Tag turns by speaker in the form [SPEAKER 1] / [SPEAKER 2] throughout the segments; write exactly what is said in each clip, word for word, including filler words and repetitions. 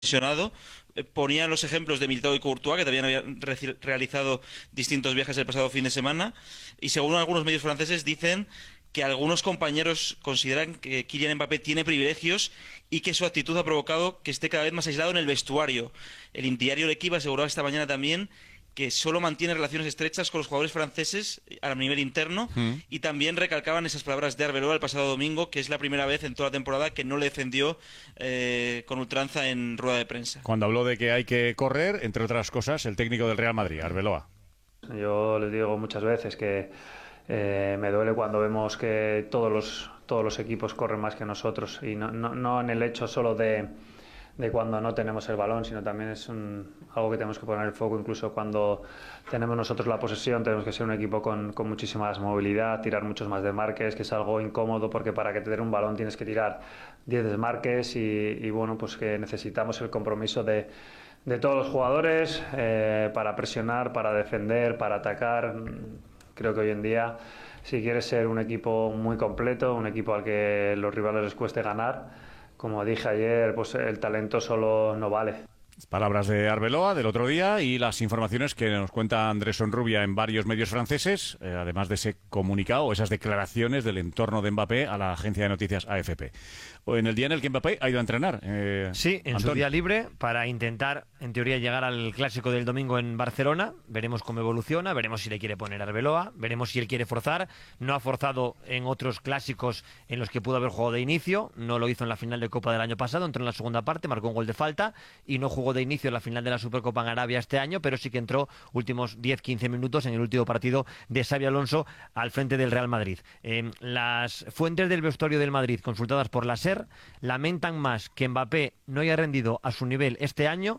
[SPEAKER 1] lesionado, eh, ponían los ejemplos de Militao y Courtois, que también habían reci- realizado distintos viajes el pasado fin de semana, y según algunos medios franceses dicen que algunos compañeros consideran que Kylian Mbappé tiene privilegios y que su actitud ha provocado que esté cada vez más aislado en el vestuario. El diario L'Equipe aseguró esta mañana también que solo mantiene relaciones estrechas con los jugadores franceses a nivel interno,
[SPEAKER 2] Mm.
[SPEAKER 1] y también recalcaban esas palabras de Arbeloa el pasado domingo, que es la primera vez en toda la temporada que no le defendió eh, con ultranza en rueda de prensa.
[SPEAKER 2] Cuando habló de que hay que correr, entre otras cosas, el técnico del Real Madrid, Arbeloa.
[SPEAKER 3] Yo les digo muchas veces que eh, me duele cuando vemos que todos los, todos los equipos corren más que nosotros, y no, no, no en el hecho solo de, de cuando no tenemos el balón, sino también es un, algo que tenemos que poner el foco. Incluso cuando tenemos nosotros la posesión, tenemos que ser un equipo con, con muchísima más movilidad, tirar muchos más desmarques, que es algo incómodo porque para que te den un balón tienes que tirar diez desmarques, y, y bueno, pues que necesitamos el compromiso de de todos los jugadores eh, para presionar, para defender, para atacar. Creo que hoy en día, si quieres ser un equipo muy completo, un equipo al que los rivales les cueste ganar, como dije ayer, pues el talento solo no vale.
[SPEAKER 2] Palabras de Arbeloa del otro día y las informaciones que nos cuenta Andrés Sonrubia en varios medios franceses, eh, además de ese comunicado, esas declaraciones del entorno de Mbappé a la agencia de noticias A F P. O en el día en el que Mbappé ha ido a entrenar. Eh,
[SPEAKER 4] Sí, en
[SPEAKER 2] Antón.
[SPEAKER 4] su día libre, para intentar, en teoría, llegar al clásico del domingo en Barcelona. Veremos cómo evoluciona, veremos si le quiere poner Arbeloa, veremos si él quiere forzar. No ha forzado en otros clásicos en los que pudo haber jugado de inicio, no lo hizo en la final de Copa del año pasado, entró en la segunda parte, marcó un gol de falta y no jugó de inicio en la final de la Supercopa en Arabia este año, pero sí que entró últimos diez quince minutos en el último partido de Xabi Alonso al frente del Real Madrid. Eh, las fuentes del vestuario del Madrid, consultadas por la SER, lamentan más que Mbappé no haya rendido a su nivel este año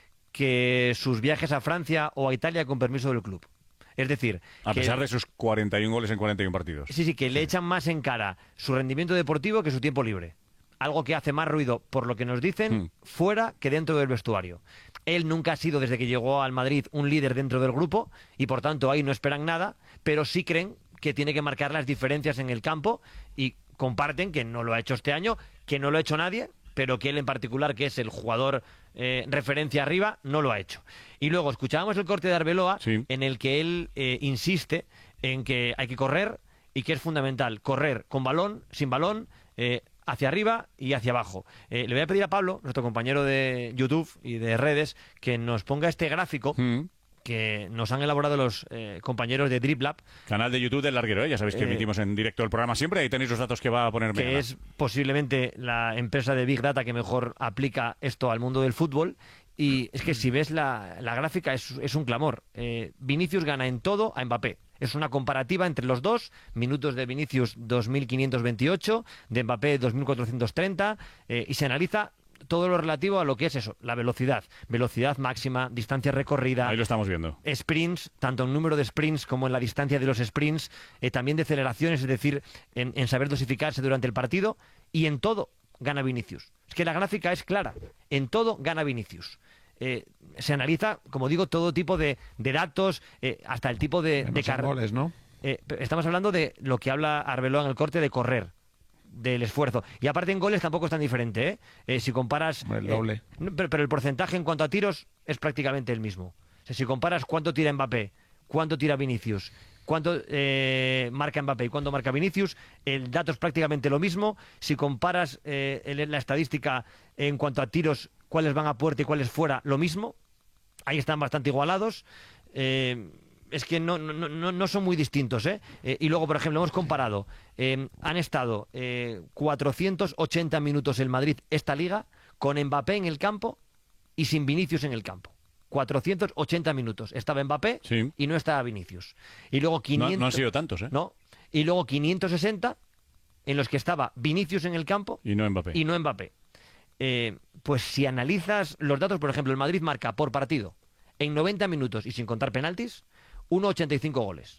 [SPEAKER 4] que sus viajes a Francia o a Italia con permiso del club. Es decir,
[SPEAKER 2] A
[SPEAKER 4] que-
[SPEAKER 2] pesar de sus cuarenta y un goles en cuarenta y un partidos.
[SPEAKER 4] Sí, sí, que le echan más en cara su rendimiento deportivo que su tiempo libre. Algo que hace más ruido, por lo que nos dicen,
[SPEAKER 2] Hmm.
[SPEAKER 4] fuera que dentro del vestuario. Él nunca ha sido, desde que llegó al Madrid, un líder dentro del grupo y, por tanto, ahí no esperan nada, pero sí creen que tiene que marcar las diferencias en el campo y comparten que no lo ha hecho este año, que no lo ha hecho nadie, pero que él en particular, que es el jugador eh, referencia arriba, no lo ha hecho. Y luego escuchábamos el corte de Arbeloa,
[SPEAKER 2] Sí.
[SPEAKER 4] en el que él eh, insiste en que hay que correr y que es fundamental correr con balón, sin balón, eh, hacia arriba y hacia abajo. Eh, le voy a pedir a Pablo, nuestro compañero de YouTube y de redes, que nos ponga este gráfico
[SPEAKER 2] Mm.
[SPEAKER 4] que nos han elaborado los eh, compañeros de DribLab,
[SPEAKER 2] Canal de YouTube del Larguero, ¿eh? Ya sabéis que
[SPEAKER 4] Eh,
[SPEAKER 2] emitimos en directo el programa siempre. Ahí tenéis los datos que va a poner
[SPEAKER 4] que
[SPEAKER 2] Megala.
[SPEAKER 4] es posiblemente la empresa de Big Data que mejor aplica esto al mundo del fútbol. Y es que si ves la, la gráfica es, es un clamor. Eh, Vinicius gana en todo a Mbappé. Es una comparativa entre los dos. Minutos de Vinicius dos mil quinientos veintiocho, de Mbappé dos mil cuatrocientos treinta, eh, y se analiza todo lo relativo a lo que es eso, la velocidad. Velocidad máxima, distancia recorrida,
[SPEAKER 2] Ahí lo estamos viendo.
[SPEAKER 4] sprints, tanto en número de sprints como en la distancia de los sprints, eh, también de aceleraciones, es decir, en, en saber dosificarse durante el partido, y en todo gana Vinicius. Es que la gráfica es clara, en todo gana Vinicius. Eh, se analiza, como digo, todo tipo de, de datos, eh, hasta el tipo de, de
[SPEAKER 5] Menos en
[SPEAKER 4] carrera.
[SPEAKER 5] goles, ¿no?
[SPEAKER 4] Eh, estamos hablando de lo que habla Arbeloa en el corte de correr, del esfuerzo. Y aparte en goles tampoco es tan diferente, ¿eh? Eh, si comparas...
[SPEAKER 5] Hombre, el
[SPEAKER 4] eh,
[SPEAKER 5] doble.
[SPEAKER 4] no, pero, pero el porcentaje en cuanto a tiros es prácticamente el mismo. O sea, si comparas cuánto tira Mbappé, cuánto tira Vinicius, cuánto eh, marca Mbappé y cuánto marca Vinicius, el dato es prácticamente lo mismo. Si comparas eh, el- la estadística en cuanto a tiros, cuáles van a puerta y cuáles fuera, lo mismo. Ahí están bastante igualados. Eh, es que no, no, no, no son muy distintos, ¿eh? Eh, y luego, por ejemplo, hemos comparado. eh, han estado eh, cuatrocientos ochenta minutos el Madrid esta liga con Mbappé en el campo y sin Vinicius en el campo. cuatrocientos ochenta minutos. Estaba Mbappé
[SPEAKER 2] Sí.
[SPEAKER 4] y no estaba Vinicius. Y luego
[SPEAKER 2] No,
[SPEAKER 4] quinientos...
[SPEAKER 2] no han sido tantos, ¿eh?
[SPEAKER 4] No. Y luego quinientos sesenta en los que estaba Vinicius en el campo
[SPEAKER 2] Y no Mbappé.
[SPEAKER 4] y no Mbappé. Eh, pues si analizas los datos, por ejemplo, el Madrid marca por partido en noventa minutos y sin contar penaltis, uno coma ochenta y cinco goles.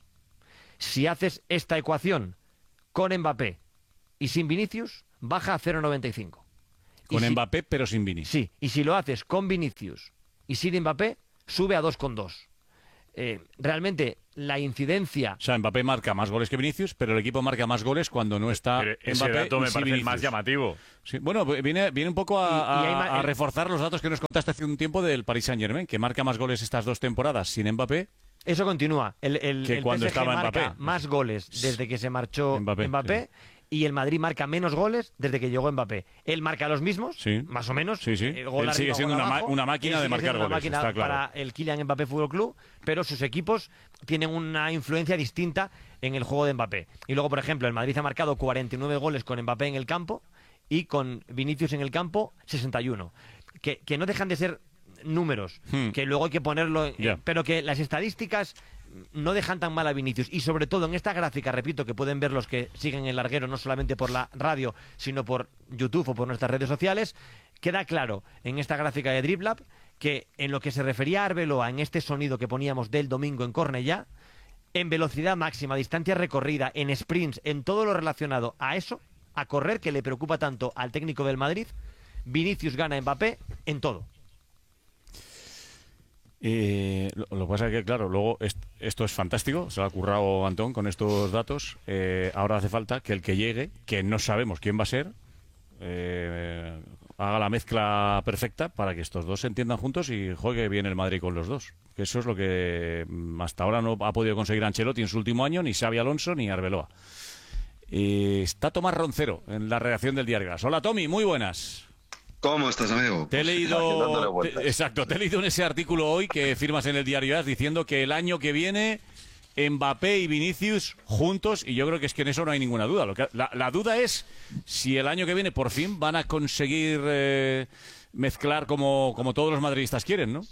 [SPEAKER 4] Si haces esta ecuación con Mbappé y sin Vinicius, baja a cero coma noventa y cinco.
[SPEAKER 2] Con
[SPEAKER 4] Y si-
[SPEAKER 2] Mbappé, pero sin Vini.
[SPEAKER 4] Sí, y si lo haces con Vinicius y sin Mbappé, sube a dos coma dos. Eh, realmente la incidencia...
[SPEAKER 2] O sea, Mbappé marca más goles que Vinicius, pero el equipo marca más goles cuando no está
[SPEAKER 5] Pero ese
[SPEAKER 2] Mbappé
[SPEAKER 5] dato me
[SPEAKER 2] y sí
[SPEAKER 5] parece el más
[SPEAKER 2] Vinicius.
[SPEAKER 5] llamativo.
[SPEAKER 2] Sí, bueno, viene, viene un poco a,
[SPEAKER 4] Y- y hay
[SPEAKER 2] a-
[SPEAKER 4] ma-
[SPEAKER 2] a reforzar los datos que nos contaste hace un tiempo del Paris Saint-Germain, que marca más goles estas dos temporadas sin Mbappé.
[SPEAKER 4] Eso continúa. El, el,
[SPEAKER 2] Que
[SPEAKER 4] el
[SPEAKER 2] cuando
[SPEAKER 4] P S G
[SPEAKER 2] estaba
[SPEAKER 4] marca
[SPEAKER 2] Mbappé.
[SPEAKER 4] más goles desde que se marchó
[SPEAKER 2] Mbappé,
[SPEAKER 4] Mbappé, y el Madrid marca menos goles desde que llegó Mbappé. Él marca los mismos,
[SPEAKER 2] Sí.
[SPEAKER 4] más o menos.
[SPEAKER 2] Sí, sí.
[SPEAKER 4] eh, gol
[SPEAKER 2] Él sigue
[SPEAKER 4] arriba,
[SPEAKER 2] siendo
[SPEAKER 4] gol
[SPEAKER 2] una ma-
[SPEAKER 4] abajo.
[SPEAKER 2] una máquina
[SPEAKER 4] Él
[SPEAKER 2] de
[SPEAKER 4] sigue
[SPEAKER 2] marcar
[SPEAKER 4] siendo una
[SPEAKER 2] goles,
[SPEAKER 4] máquina
[SPEAKER 2] está claro.
[SPEAKER 4] para el Kylian Mbappé Fútbol Club, pero sus equipos tienen una influencia distinta en el juego de Mbappé. Y luego, por ejemplo, el Madrid ha marcado cuarenta y nueve goles con Mbappé en el campo y con Vinicius en el campo sesenta y uno. Que, que no dejan de ser números,
[SPEAKER 2] Hmm.
[SPEAKER 4] que luego hay que ponerlo, en-
[SPEAKER 2] Ya.
[SPEAKER 4] pero que las estadísticas no dejan tan mal a Vinicius. Y sobre todo en esta gráfica, repito, que pueden ver los que siguen el larguero, no solamente por la radio, sino por YouTube o por nuestras redes sociales, queda claro en esta gráfica de DribLab que en lo que se refería a Arbeloa, en este sonido que poníamos del domingo en Cornellá, en velocidad máxima, distancia recorrida, en sprints, en todo lo relacionado a eso, a correr, que le preocupa tanto al técnico del Madrid, Vinicius gana a Mbappé en todo.
[SPEAKER 2] Eh, lo, lo que pasa es que, claro, luego est- esto es fantástico, se lo ha currado Antón con estos datos. Eh, ahora hace falta que el que llegue, que no sabemos quién va a ser, eh, haga la mezcla perfecta para que estos dos se entiendan juntos y juegue bien el Madrid con los dos. Que eso es lo que mm, hasta ahora no ha podido conseguir Ancelotti en su último año, ni Xabi Alonso, ni Arbeloa. Eh, está Tomás Roncero en la redacción del Diario As. Hola, Tommy, muy buenas.
[SPEAKER 6] ¿Cómo estás, amigo?
[SPEAKER 2] Te he
[SPEAKER 6] Aquí dándole
[SPEAKER 2] leído,
[SPEAKER 6] vueltas.
[SPEAKER 2] te- exacto, te he leído en ese artículo hoy que firmas en el Diario As diciendo que el año que viene Mbappé y Vinicius juntos, y yo creo que es que en eso no hay ninguna duda. Lo que, la, la duda es si el año que viene por fin van a conseguir eh, mezclar como, como todos los madridistas quieren, ¿no?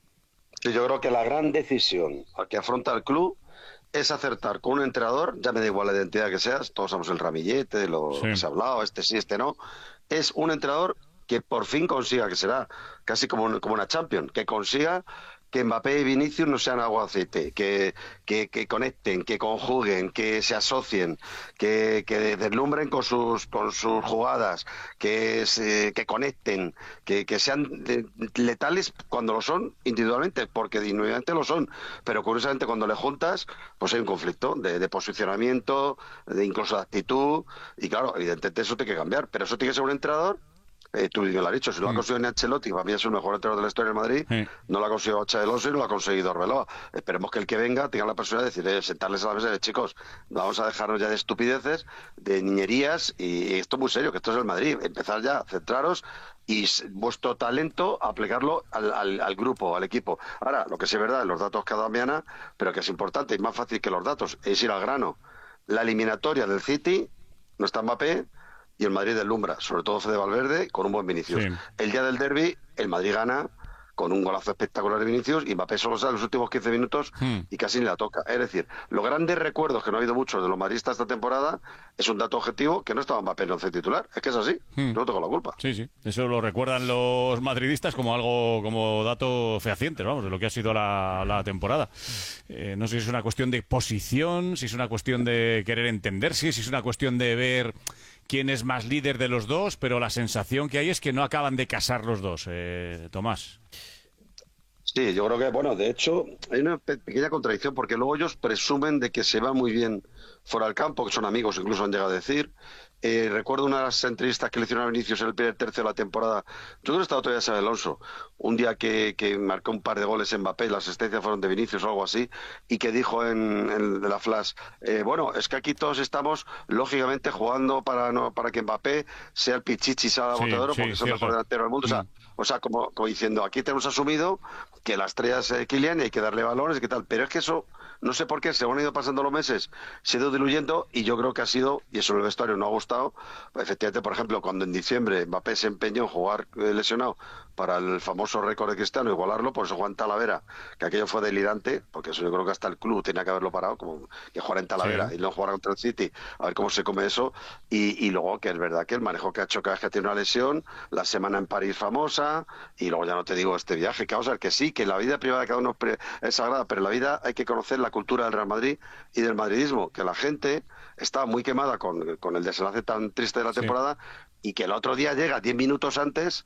[SPEAKER 6] Sí, yo creo que la gran decisión a que afronta el club es acertar con un entrenador, ya me da igual la identidad que seas, todos somos el ramillete, lo
[SPEAKER 2] Sí.
[SPEAKER 6] que se ha hablado, este sí, este no, es un entrenador que por fin consiga, que será casi como, un- como una Champions, que consiga que Mbappé y Vinicius no sean agua aceite, que, que, que conecten, que conjuguen, que se asocien, que, que deslumbren con sus, con sus jugadas, que, se, que conecten, que, que sean de- letales cuando lo son individualmente, porque individualmente lo son, pero curiosamente cuando le juntas, pues hay un conflicto de, de posicionamiento, de incluso de actitud, y claro, evidentemente eso tiene que cambiar, pero eso tiene que ser un entrenador. Eh, tú bien lo has dicho, si lo ha conseguido ni Ancelotti, que para mí es el mejor entrenador de la historia del Madrid,
[SPEAKER 2] Sí.
[SPEAKER 6] no lo ha conseguido Xabi Alonso y no lo ha conseguido Arbeloa. Esperemos que el que venga tenga la posibilidad de decir, eh, sentarles a la mesa de chicos, vamos a dejarnos ya de estupideces, de niñerías, y esto es muy serio, que esto es el Madrid. Empezar ya, centraros y s- vuestro talento aplicarlo al, al, al grupo, al equipo. Ahora, lo que sí es verdad, los datos que ha dado Miana, pero que es importante y más fácil que los datos, es ir al grano. La eliminatoria del City no está Mbappé, y el Madrid deslumbra, sobre todo Fede Valverde, con un buen Vinicius.
[SPEAKER 2] Sí.
[SPEAKER 6] El día del derbi, el Madrid gana con un golazo espectacular de Vinicius y Mbappé solo sale los últimos quince minutos
[SPEAKER 2] Hmm.
[SPEAKER 6] y casi ni la toca. Es decir, los grandes recuerdos que no ha habido muchos de los madridistas esta temporada es un dato objetivo que no estaba Mbappé en el once titular. Es que es así,
[SPEAKER 2] Hmm.
[SPEAKER 6] no tengo la culpa.
[SPEAKER 2] Sí, sí. Eso lo recuerdan los madridistas como algo, como dato fehaciente, vamos, de lo que ha sido la, la temporada. Eh, no sé si es una cuestión de posición, si es una cuestión de querer entenderse, si es una cuestión de ver quién es más líder de los dos, pero la sensación que hay es que no acaban de casar los dos, eh, Tomás.
[SPEAKER 6] Sí, yo creo que, bueno, de hecho, hay una pe- pequeña contradicción porque luego ellos presumen de que se va muy bien fuera del campo, que son amigos, incluso han llegado a decir. Eh, recuerdo una de las entrevistas que le hicieron a Vinicius en el primer tercio de la temporada. Yo creo que estaba todavía Xabi Alonso, un día que, que marcó un par de goles en Mbappé, las asistencias fueron de Vinicius o algo así, y que dijo en, en de la Flash, eh, bueno, es que aquí todos estamos lógicamente jugando para no para que Mbappé sea el pichichi, sea la
[SPEAKER 2] Sí,
[SPEAKER 6] bota de oro,
[SPEAKER 2] sí,
[SPEAKER 6] porque es el
[SPEAKER 2] cierto.
[SPEAKER 6] mejor delantero del mundo. O sea,
[SPEAKER 2] Mm.
[SPEAKER 6] o sea, como, como diciendo, aquí tenemos asumido que la estrella es eh, Kylian y hay que darle balones y qué tal. Pero es que eso, no sé por qué, según han ido pasando los meses, se ha ido diluyendo y yo creo que ha sido, y eso en el vestuario no ha gustado, efectivamente, por ejemplo, cuando en diciembre Mbappé se empeñó en jugar eh, lesionado para el famoso récord de Cristiano, igualarlo, por eso Juan Talavera, que aquello fue delirante, porque eso yo creo que hasta el club tenía que haberlo parado, como que jugar en Talavera
[SPEAKER 2] Sí.
[SPEAKER 6] y no jugar contra el City, a ver cómo se come eso, y, y luego que es verdad que el manejo que ha hecho cada vez que tiene una lesión, la semana en París famosa, y luego ya no te digo este viaje, que vamos a ver que sí, que la vida privada de cada uno es pre- es sagrada, pero en la vida hay que conocer la cultura del Real Madrid y del madridismo, que la gente está muy quemada con, con el desenlace tan triste de la
[SPEAKER 2] Sí.
[SPEAKER 6] temporada y que el otro día llega diez minutos antes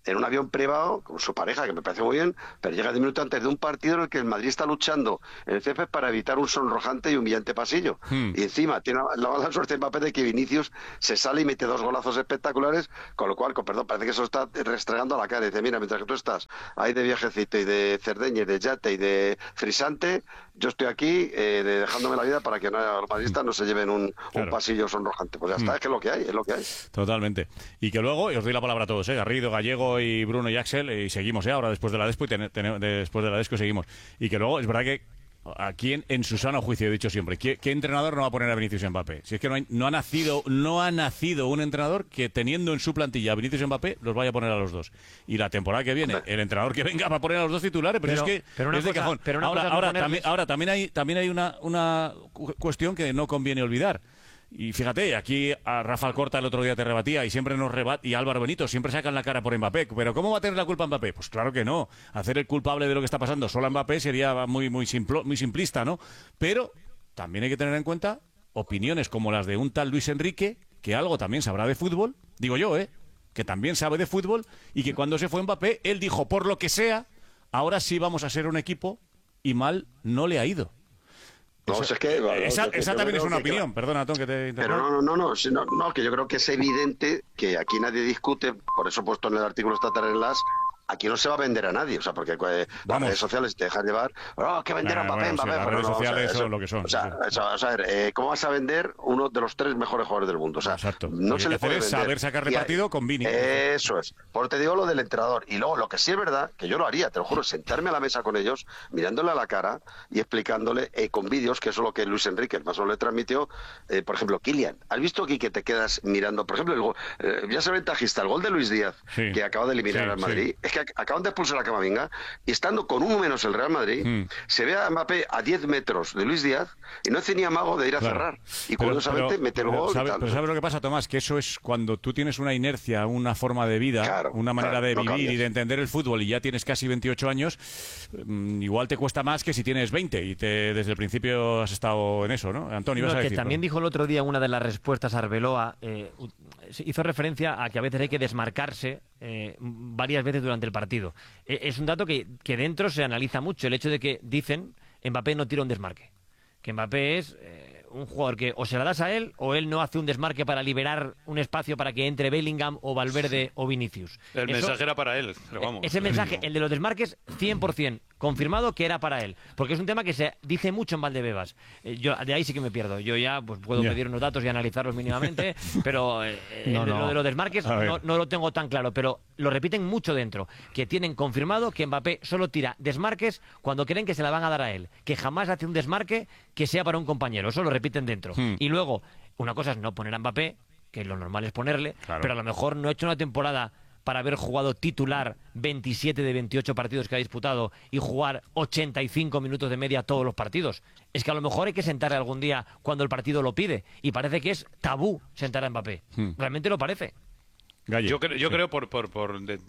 [SPEAKER 6] en un avión privado con su pareja, que me parece muy bien, pero llega diez minutos antes de un partido en el que el Madrid está luchando en el césped para evitar un sonrojante y humillante pasillo. Hmm. Y encima tiene la mala suerte Mbappé de que Vinicius se sale y mete dos golazos espectaculares, con lo cual, con perdón, parece que eso está restregando a la cara. Y dice, mira, mientras que tú estás ahí de viajecito y de Cerdeña y de yate y de frisante, yo estoy aquí eh, de, dejándome la vida para que no, los madridistas no se lleven un, claro. un pasillo sonrojante. Pues ya está, hmm. es que es lo que hay, es lo que hay.
[SPEAKER 2] Totalmente. Y que luego, y os doy la palabra a todos, ¿eh? Garrido, Gallego y Bruno y Axel, y seguimos, ¿eh? Ahora después de la Despo y ten, ten, después de la Desco seguimos. Y que luego, es verdad que aquí en, en su sano juicio he dicho siempre, ¿qué, ¿qué entrenador no va a poner a Vinicius y Mbappé? Si es que no, hay, no ha nacido no ha nacido un entrenador que teniendo en su plantilla a Vinicius y Mbappé los vaya a poner a los dos. Y la temporada que viene, el entrenador que venga va a poner a los dos titulares, pero, pero es que pero es de cosa, cajón. Pero ahora, ahora, también, ahora también hay también hay una, una cuestión que no conviene olvidar. Y fíjate, aquí a Rafa Alcorta el otro día te rebatía y siempre nos rebate, y Álvaro Benito siempre sacan la cara por Mbappé, pero ¿cómo va a tener la culpa Mbappé? Pues claro que no. Hacer el culpable de lo que está pasando solo a Mbappé sería muy muy simplo, muy simplista, ¿no? Pero también hay que tener en cuenta opiniones como las de un tal Luis Enrique, que algo también sabrá de fútbol, digo yo, ¿eh? Que también sabe de fútbol, y que cuando se fue Mbappé, él dijo, por lo que sea, ahora sí vamos a ser un equipo, y mal no le ha ido.
[SPEAKER 6] No,
[SPEAKER 2] esa,
[SPEAKER 6] o sea, es que, bueno,
[SPEAKER 2] esa,
[SPEAKER 6] que
[SPEAKER 2] esa también es una
[SPEAKER 6] que,
[SPEAKER 2] opinión, que, perdona, Tom, que te
[SPEAKER 6] Pero no, no, no, no, no, no, que yo creo que es evidente que aquí nadie discute, por eso he puesto en el artículo esta en las aquí no se va a vender a nadie, o sea, porque eh, las redes sociales te dejan llevar, oh, que vender a Mbappé,
[SPEAKER 2] bueno,
[SPEAKER 6] Mbappé.
[SPEAKER 2] Sí, las redes
[SPEAKER 6] no,
[SPEAKER 2] sociales
[SPEAKER 6] o sea,
[SPEAKER 2] son
[SPEAKER 6] eso,
[SPEAKER 2] lo que son.
[SPEAKER 6] O sea,
[SPEAKER 2] sí.
[SPEAKER 6] eso, o sea, eh, ¿cómo vas a vender uno de los tres mejores jugadores del mundo? O sea,
[SPEAKER 2] exacto.
[SPEAKER 6] no
[SPEAKER 2] Lo
[SPEAKER 6] se
[SPEAKER 2] que
[SPEAKER 6] le puede
[SPEAKER 2] es
[SPEAKER 6] vender.
[SPEAKER 2] saber sacar repartido
[SPEAKER 6] y,
[SPEAKER 2] con Vini.
[SPEAKER 6] Eso es. Por te digo lo del entrenador. Y luego, lo que sí es verdad, que yo lo haría, te lo juro, sentarme a la mesa con ellos, mirándole a la cara y explicándole eh, con vídeos, que eso es lo que Luis Enrique más o menos le transmitió, eh, por ejemplo, Kylian. ¿Has visto aquí que te quedas mirando, por ejemplo, el gol, eh, ya se ventajista, el gol de Luis Díaz, sí. que acaba de eliminar sí, al Madrid? Sí. Es que acaban de expulsar a Camavinga y estando con uno menos el Real Madrid, mm. se ve a Mbappé a diez metros de Luis Díaz y no hace ni amago de ir a claro. cerrar. Y pero, curiosamente pero, mete el
[SPEAKER 2] pero,
[SPEAKER 6] gol.
[SPEAKER 2] Sabe,
[SPEAKER 6] y tal.
[SPEAKER 2] Pero ¿sabes lo que pasa, Tomás? Que eso es cuando tú tienes una inercia, una forma de vida,
[SPEAKER 6] claro,
[SPEAKER 2] una manera
[SPEAKER 6] claro,
[SPEAKER 2] de
[SPEAKER 6] no
[SPEAKER 2] vivir
[SPEAKER 6] cambias.
[SPEAKER 2] y de entender el fútbol y ya tienes casi veintiocho años, mmm, igual te cuesta más que si tienes veinte y te, desde el principio has estado en eso, ¿no? Antonio,
[SPEAKER 4] no,
[SPEAKER 2] vas a
[SPEAKER 4] que
[SPEAKER 2] decir,
[SPEAKER 4] también
[SPEAKER 2] ¿no?
[SPEAKER 4] dijo el otro día una de las respuestas a Arbeloa, eh, hizo referencia a que a veces hay que desmarcarse eh, varias veces durante el partido. Eh, es un dato que, que dentro se analiza mucho, el hecho de que dicen Mbappé no tira un desmarque, que Mbappé es eh, un jugador que o se la das a él o él no hace un desmarque para liberar un espacio para que entre Bellingham o Valverde o Vinicius.
[SPEAKER 5] El Eso, mensaje era para él, pero vamos.
[SPEAKER 4] Ese mensaje, el de los desmarques, cien por cien confirmado que era para él, porque es un tema que se dice mucho en Valdebebas. Eh, yo de ahí sí que me pierdo. Yo ya pues puedo yeah. pedir unos datos y analizarlos mínimamente, pero eh, no, no. Lo de los desmarques no, no lo tengo tan claro, pero lo repiten mucho dentro, que tienen confirmado que Mbappé solo tira desmarques cuando creen que se la van a dar a él, que jamás hace un desmarque que sea para un compañero. Eso lo repiten dentro. Hmm. Y luego, una cosa es no poner a Mbappé, que lo normal es ponerle, claro. pero a lo mejor no ha hecho una temporada para haber jugado titular veintisiete de veintiocho partidos que ha disputado y jugar ochenta y cinco minutos de media todos los partidos. Es que a lo mejor hay que sentarle algún día cuando el partido lo pide. Y parece que es tabú sentar a Mbappé. Hmm. Realmente lo parece.
[SPEAKER 5] Gallo. Yo, creo, yo sí. creo, por, por, por de,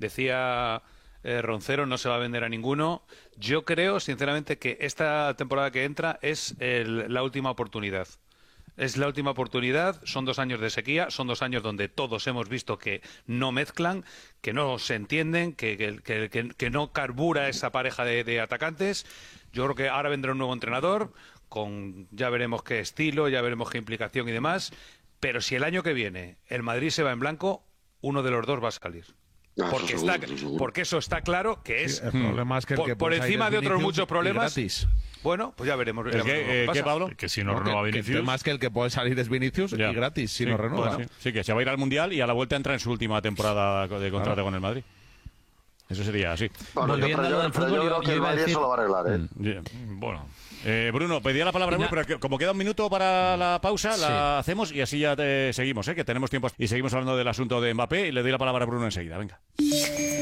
[SPEAKER 5] decía eh, Roncero, no se va a vender a ninguno. Yo creo, sinceramente, que esta temporada que entra es el, la última oportunidad. Es la última oportunidad, son dos años de sequía, son dos años donde todos hemos visto que no mezclan, que no se entienden, que, que, que, que no carbura esa pareja de, de atacantes. Yo creo que ahora vendrá un nuevo entrenador, con ya veremos qué estilo, ya veremos qué implicación y demás, pero si el año que viene el Madrid se va en blanco, uno de los dos va a salir. Porque, eso está, porque eso está claro que es, sí,
[SPEAKER 7] el problema es que el
[SPEAKER 5] por,
[SPEAKER 7] que
[SPEAKER 5] por encima de otros muchos problemas.
[SPEAKER 7] Gratis.
[SPEAKER 5] Bueno, pues ya veremos.
[SPEAKER 2] ¿El que, eh, ¿qué, Pablo?
[SPEAKER 7] Que si no, no renueva que, Vinicius. Más que el que puede salir es Vinicius ya. Y gratis, si sí, no renueva.
[SPEAKER 2] Bueno, sí. sí, que se va a ir al Mundial y a la vuelta entra en su última temporada de contrato claro. con el Madrid. Eso sería así.
[SPEAKER 6] Bueno, yo, pero yo, pero yo creo que el Madrid eso lo va a arreglar, ¿eh?
[SPEAKER 2] Mm, yeah. Bueno. Eh, Bruno, pedía la palabra, Bruno, pero que, como queda un minuto para la pausa, sí. la hacemos y así ya te seguimos, ¿eh? Que tenemos tiempo y seguimos hablando del asunto de Mbappé y le doy la palabra a Bruno enseguida. Venga.